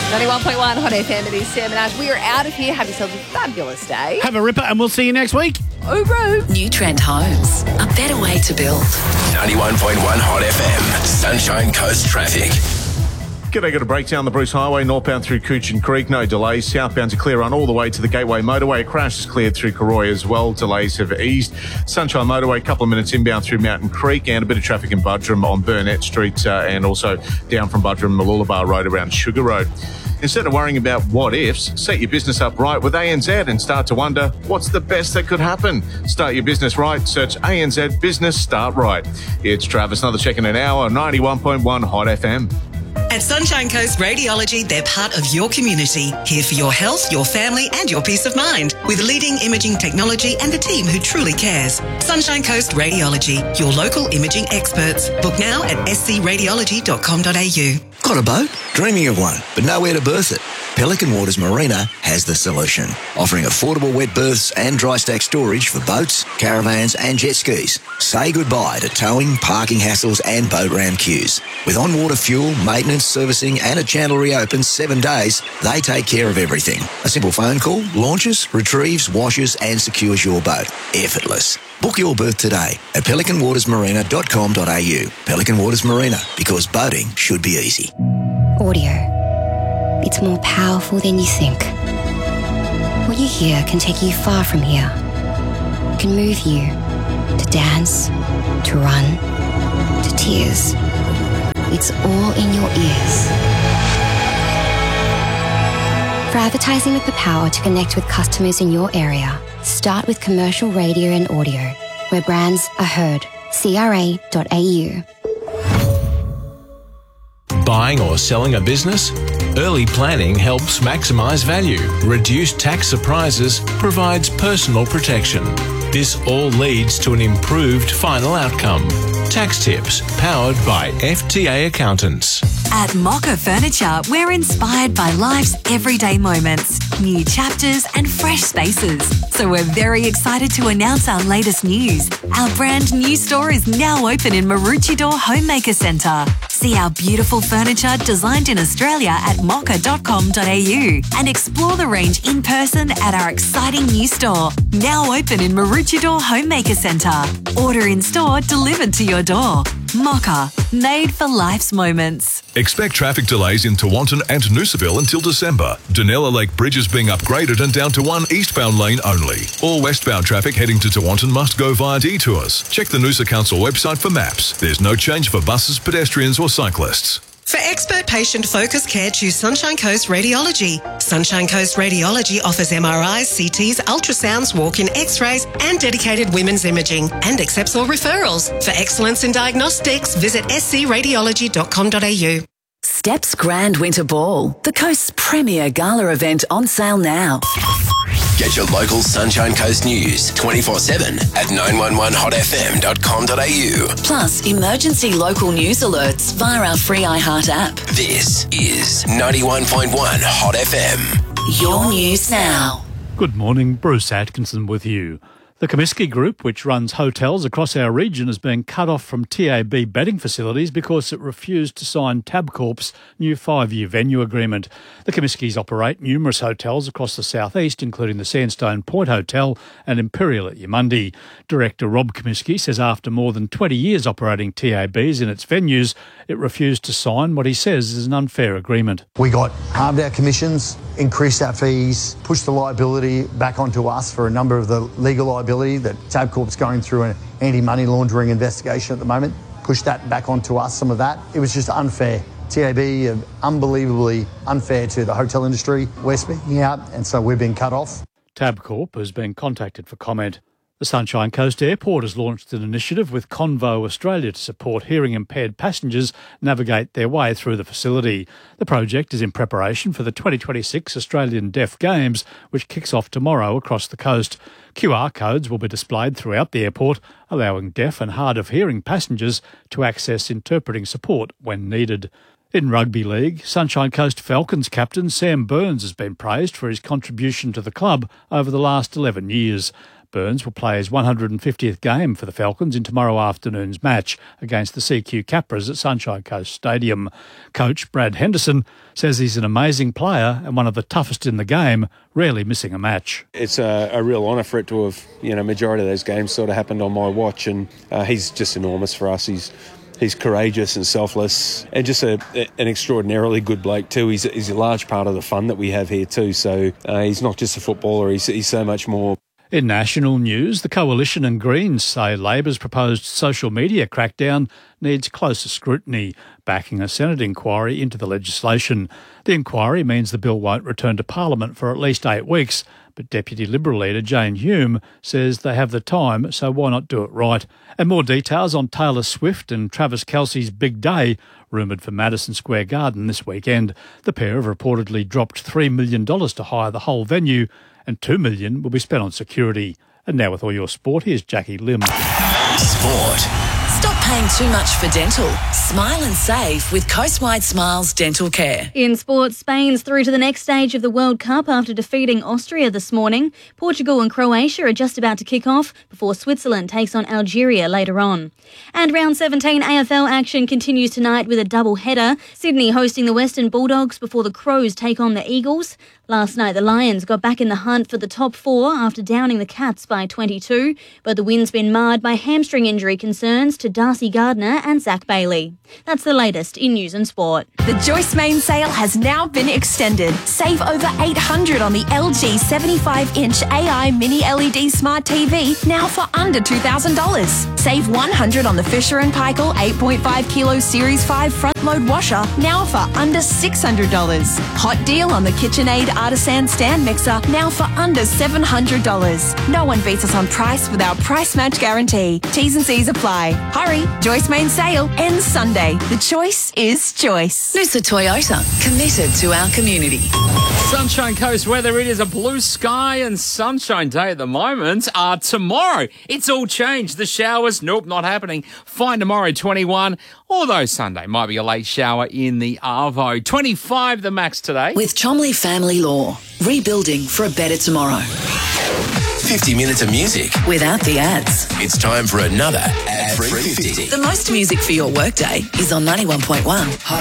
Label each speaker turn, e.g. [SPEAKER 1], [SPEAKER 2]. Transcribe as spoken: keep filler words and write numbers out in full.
[SPEAKER 1] ninety-one point one Hot F M, it is Sam and Ash. We are out of here. Have yourselves a fabulous day.
[SPEAKER 2] Have a ripper and we'll see you next week.
[SPEAKER 1] Over.
[SPEAKER 3] New Trend Homes, a better way to build.
[SPEAKER 4] ninety-one point one Hot F M, Sunshine Coast traffic.
[SPEAKER 5] G'day, got a breakdown the Bruce Highway, northbound through Coochin Creek, no delays. Southbound's a clear run all the way to the Gateway Motorway. A crash is cleared through Karoi as well. Delays have eased. Sunshine Motorway, a couple of minutes inbound through Mountain Creek, and a bit of traffic in Buderim on Burnett Street, uh, and also down from Buderim, Mooloolaba Road around Sugar Road. Instead of worrying about what ifs, set your business up right with A N Z and start to wonder what's the best that could happen. Start your business right. Search A N Z Business Start Right. It's Travis, another check in an hour, ninety-one point one Hot F M.
[SPEAKER 6] At Sunshine Coast Radiology, they're part of your community, here for your health, your family and your peace of mind, with leading imaging technology and a team who truly cares. Sunshine Coast Radiology, your local imaging experts. Book now at s c radiology dot com dot a u.
[SPEAKER 7] Got a boat? Dreaming of one, but nowhere to berth it? Pelican Waters Marina has the solution, offering affordable wet berths and dry stack storage for boats, caravans and jet skis. Say goodbye to towing, parking hassles and boat ramp queues. With on-water fuel, maintenance, servicing and a channel reopen seven days, they take care of everything. A simple phone call launches, retrieves, washes and secures your boat. Effortless. Book your berth today at pelican waters marina dot com dot a u. Pelican Waters Marina, because boating should be easy.
[SPEAKER 8] Audio. It's more powerful than you think. What you hear can take you far from here. It can move you to dance, to run, to tears. It's all in your ears. For advertising with the power to connect with customers in your area, start with commercial radio and audio, where brands are heard. c r a dot a u.
[SPEAKER 9] Buying or selling a business? Early planning helps maximise value, reduce tax surprises, provides personal protection. This all leads to an improved final outcome. Tax tips powered by F T A accountants.
[SPEAKER 3] At Mocha Furniture, we're inspired by life's everyday moments, new chapters and fresh spaces. So we're very excited to announce our latest news. Our brand new store is now open in Maroochydore Homemaker Centre. See our beautiful furniture designed in Australia at mocha dot com dot a u and explore the range in person at our exciting new store, now open in Maroochydore Homemaker Centre. Order in store, delivered to your door. Mocha, made for life's moments.
[SPEAKER 10] Expect traffic delays in Tewantin and Noosaville until December. Dunella Lake Bridge is being upgraded and down to one eastbound lane only. All westbound traffic heading to Tewantin must go via detours. Check the Noosa Council website for maps. There's no change for buses, pedestrians or cyclists.
[SPEAKER 6] For expert patient-focused care, choose Sunshine Coast Radiology. Sunshine Coast Radiology offers M R Is, C Ts, ultrasounds, walk-in x-rays and dedicated women's imaging, and accepts all referrals. For excellence in diagnostics, visit s c radiology dot com dot a u.
[SPEAKER 3] Steps Grand Winter Ball, the coast's premier gala event, on sale now.
[SPEAKER 4] Get your local Sunshine Coast news twenty-four seven at nine one one hot f m dot com dot a u.
[SPEAKER 3] Plus, emergency local news alerts via our free iHeart app.
[SPEAKER 4] This is ninety-one point one Hot F M.
[SPEAKER 3] Your news now.
[SPEAKER 2] Good morning, Bruce Atkinson with you. The Comiskey Group, which runs hotels across our region, has been cut off from T A B betting facilities because it refused to sign Tabcorp's new five-year venue agreement. The Comiskeys operate numerous hotels across the southeast, including the Sandstone Point Hotel and Imperial at Yamundi. Director Rob Comiskey says after more than twenty years operating T A Bs in its venues, it refused to sign what he says is an unfair agreement.
[SPEAKER 11] We got halved our commissions, increased our fees, pushed the liability back onto us for a number of the legal liability that Tabcorp's going through an anti-money laundering investigation at the moment, pushed that back onto us, some of that. It was just unfair. T A B, uh, unbelievably unfair to the hotel industry. We're speaking out, and so we've been cut off.
[SPEAKER 2] Tabcorp has been contacted for comment. The Sunshine Coast Airport has launched an initiative with Convo Australia to support hearing-impaired passengers navigate their way through the facility. The project is in preparation for the twenty twenty-six Australian Deaf Games, which kicks off tomorrow across the coast. Q R codes will be displayed throughout the airport, allowing deaf and hard-of-hearing passengers to access interpreting support when needed. In rugby league, Sunshine Coast Falcons captain Sam Burns has been praised for his contribution to the club over the last eleven years. Burns will play his one hundred fiftieth game for the Falcons in tomorrow afternoon's match against the C Q Capras at Sunshine Coast Stadium. Coach Brad Henderson says he's an amazing player and one of the toughest in the game, rarely missing a match.
[SPEAKER 12] It's a, a real honour for it to have, you know, majority of those games sort of happened on my watch, and uh, he's just enormous for us. He's He's courageous and selfless, and just a, an extraordinarily good bloke too. He's, he's a large part of the fun that we have here too. So uh, he's not just a footballer, he's, he's so much more.
[SPEAKER 2] In national news, the Coalition and Greens say Labor's proposed social media crackdown needs closer scrutiny, backing a Senate inquiry into the legislation. The inquiry means the bill won't return to Parliament for at least eight weeks, but Deputy Liberal leader Jane Hume says they have the time, so why not do it right? And more details on Taylor Swift and Travis Kelce's big day, rumoured for Madison Square Garden this weekend. The pair have reportedly dropped three million dollars to hire the whole venue, and two million dollars will be spent on security. And now with all your sport, here's Jackie Lim.
[SPEAKER 4] Sport.
[SPEAKER 6] Stop paying too much for dental. Smile and save with Coastwide Smiles Dental Care.
[SPEAKER 13] In sports, Spain's through to the next stage of the World Cup after defeating Austria this morning. Portugal and Croatia are just about to kick off before Switzerland takes on Algeria later on. And round seventeen A F L action continues tonight with a double header. Sydney hosting the Western Bulldogs before the Crows take on the Eagles. Last night, the Lions got back in the hunt for the top four after downing the Cats by twenty-two, but the win's been marred by hamstring injury concerns to Darcy Gardner and Zach Bailey. That's the latest in news and sport.
[SPEAKER 14] The Joyce Main sale has now been extended. Save over eight hundred dollars on the L G seventy-five inch A I Mini L E D Smart T V, now for under two thousand dollars. Save one hundred dollars on the Fisher and Paykel eight point five kilo Series five front load washer, now for under six hundred dollars. Hot deal on the KitchenAid Artisan stand mixer, now for under seven hundred dollars. No one beats us on price with our price match guarantee. T's and C's apply. Hurry, Joyce Main sale ends Sunday. The choice is choice.
[SPEAKER 6] Noosa Toyota, committed to our community.
[SPEAKER 15] Sunshine Coast weather, it is a blue sky and sunshine day at the moment. Uh, tomorrow, it's all changed. The showers, nope, not happening. Fine tomorrow, twenty-one. Although Sunday might be a late shower in the Arvo. twenty-five the max today.
[SPEAKER 6] With Chomley Family Law, rebuilding for a better tomorrow.
[SPEAKER 4] fifty minutes of music
[SPEAKER 6] without the ads.
[SPEAKER 4] It's time for another Ad three fifty.
[SPEAKER 6] The most music for your workday is on ninety-one point one.